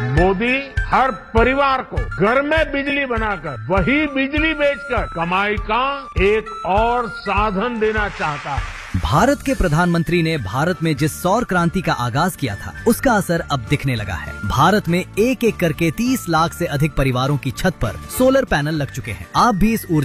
मोदी हर परिवार को घर में बिजली बनाकर वही बिजली बेचकर कमाई का एक और साधन देना चाहता है। भारत के प्रधानमंत्री ने भारत में जिस सौर क्रांति का आगाज किया था, उसका असर अब दिखने लगा है। भारत में एक एक करके 30 लाख से अधिक परिवारों की छत पर सोलर पैनल लग चुके हैं। आप भी इस ऊर्जा